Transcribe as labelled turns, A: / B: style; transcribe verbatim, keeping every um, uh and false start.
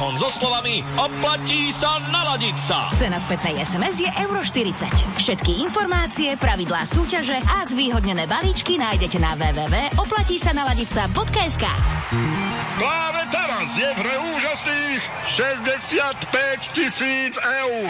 A: telefón so slovami oplatí sa naladiť sa.
B: Cena spätnej es em es je euro štyridsať. Všetky informácie, pravidlá súťaže a zvýhodnené balíčky nájdete na w w w bodka oplatí sa naladiť sa bodka es ká.
C: Práve teraz je v hre úžasných šesťdesiatpäť tisíc eur.